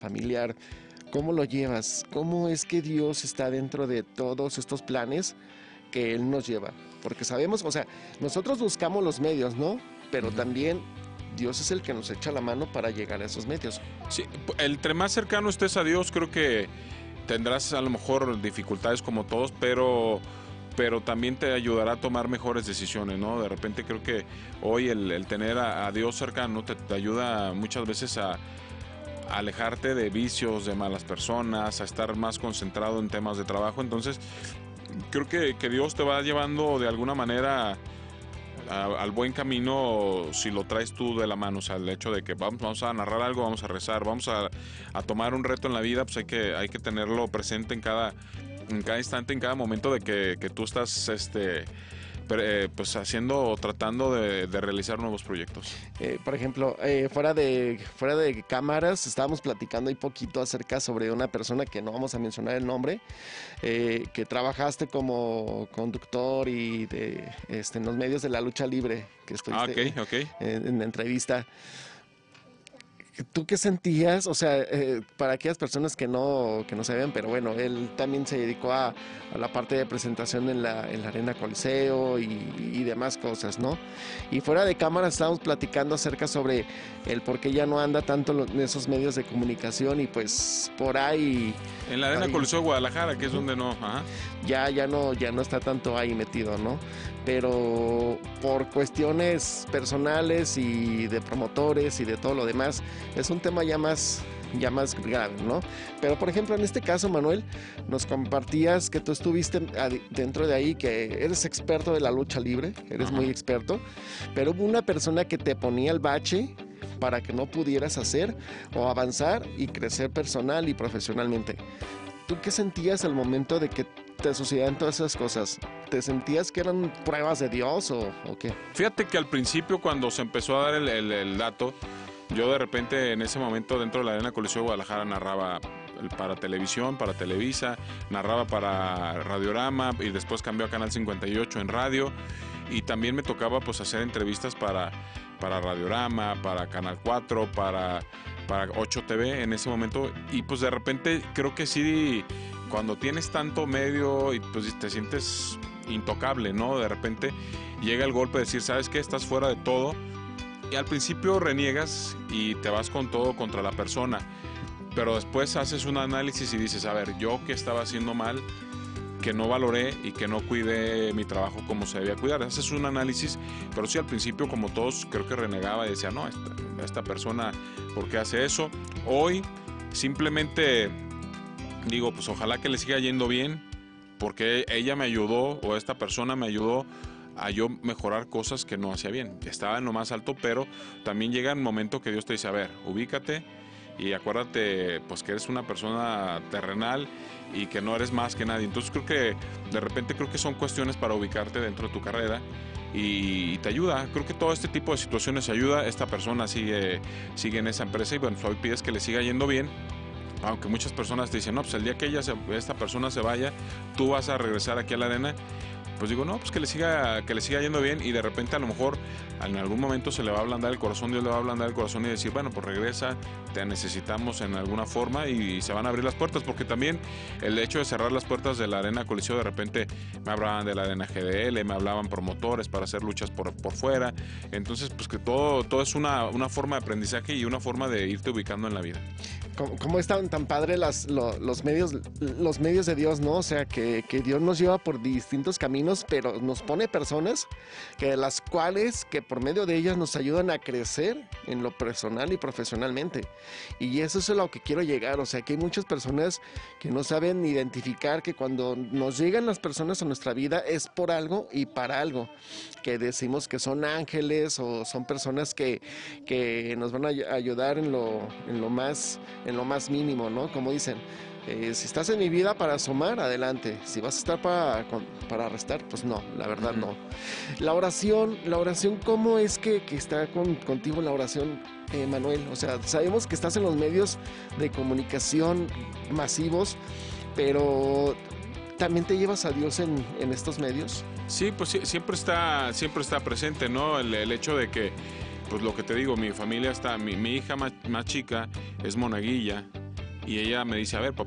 familiar, ¿cómo lo llevas? ¿Cómo es que Dios está dentro de todos estos planes que Él nos lleva? Porque sabemos, o sea, nosotros buscamos los medios, ¿no? Pero también Dios es el que nos echa la mano para llegar a esos medios. Sí, entre más cercano estés a Dios, creo que tendrás a lo mejor dificultades como todos, pero también te ayudará a tomar mejores decisiones, ¿no? De repente creo que hoy el tener a Dios cercano te ayuda muchas veces a alejarte de vicios, de malas personas, a estar más concentrado en temas de trabajo. Entonces creo que Dios te va llevando de alguna manera al buen camino si lo traes tú de la mano. O sea, el hecho de que vamos a narrar algo, vamos a rezar, vamos a tomar un reto en la vida, pues hay que tenerlo presente en cada instante, en cada momento de que tú estás pues haciendo o tratando de realizar nuevos proyectos. Por ejemplo, fuera de cámaras estábamos platicando ahí poquito acerca sobre una persona que no vamos a mencionar el nombre, que trabajaste como conductor y en los medios de la lucha libre, que estuviste Okay. en la entrevista. ¿Tú qué sentías? O sea, para aquellas personas que no sabían, pero bueno, él también se dedicó a la parte de presentación en la Arena Coliseo y demás cosas, ¿no? Y fuera de cámara estábamos platicando acerca sobre el por qué ya no anda tanto en esos medios de comunicación y pues por ahí... En la Arena Coliseo de Guadalajara, que es donde no... Ajá. Ya no está tanto ahí metido, ¿no? Pero por cuestiones personales y de promotores y de todo lo demás, es un tema ya más grave, ¿no? Pero por ejemplo, en este caso, Manuel, nos compartías que tú estuviste dentro de ahí, que eres experto de la lucha libre, eres muy experto, pero hubo una persona que te ponía el bache para que no pudieras hacer o avanzar y crecer personal y profesionalmente. ¿Tú qué sentías al momento de que te sucedían todas esas cosas? ¿Te sentías que eran pruebas de Dios o qué? Fíjate que al principio, cuando se empezó a dar el dato, yo de repente en ese momento dentro de la Arena Coliseo de Guadalajara narraba para televisión, para Televisa, narraba para Radiorama y después cambió a Canal 58 en radio, y también me tocaba pues hacer entrevistas para Radiorama, para Canal 4, para 8 TV en ese momento, y pues de repente creo que sí, cuando tienes tanto medio y pues te sientes intocable, ¿no? De repente llega el golpe de decir, ¿sabes qué? Estás fuera de todo, y al principio reniegas y te vas con todo contra la persona, pero después haces un análisis y dices, a ver, yo qué estaba haciendo mal, que no valoré y que no cuidé mi trabajo como se debía cuidar. Haces un análisis, pero sí al principio, como todos, creo que renegaba y decía, no, esta persona, ¿por qué hace eso? Hoy simplemente digo, pues ojalá que le siga yendo bien, porque ella me ayudó, o esta persona me ayudó a yo mejorar cosas que no hacía bien. Estaba en lo más alto, pero también llega un momento que Dios te dice, a ver, ubícate y acuérdate pues que eres una persona terrenal y que no eres más que nadie. Entonces creo que de repente son cuestiones para ubicarte dentro de tu carrera y te ayuda. Creo que todo este tipo de situaciones ayuda. Esta persona sigue en esa empresa y bueno, hoy pides que le siga yendo bien. Aunque muchas personas te dicen, no, pues el día que esta persona se vaya, tú vas a regresar aquí a la arena. Pues digo, no, pues que le siga yendo bien, y de repente a lo mejor en algún momento se le va a ablandar el corazón, Dios le va a ablandar el corazón y decir, bueno, pues regresa, te necesitamos en alguna forma, y se van a abrir las puertas, porque también el hecho de cerrar las puertas de la Arena Coliseo, de repente me hablaban de la Arena GDL, me hablaban promotores para hacer luchas por fuera. Entonces, pues que todo es una forma de aprendizaje y una forma de irte ubicando en la vida. ¿Cómo están tan padre los medios de Dios, ¿no? O sea, que Dios nos lleva por distintos caminos, pero nos pone personas que las cuales, que por medio de ellas nos ayudan a crecer en lo personal y profesionalmente. Y eso es a lo que quiero llegar. O sea, que hay muchas personas que no saben identificar que cuando nos llegan las personas a nuestra vida es por algo y para algo. Que decimos que son ángeles o son personas que nos van a ayudar en lo más mínimo, ¿no? Como dicen, si estás en mi vida para sumar, adelante. Si vas a estar para restar, pues no, la verdad no. La oración, ¿cómo es que está contigo la oración, Manuel? O sea, sabemos que estás en los medios de comunicación masivos, pero ¿también te llevas a Dios en estos medios? Sí, pues siempre está presente, ¿no? El hecho de que, pues lo que te digo, mi familia mi hija más chica es monaguilla, y ella me dice, a ver, papá,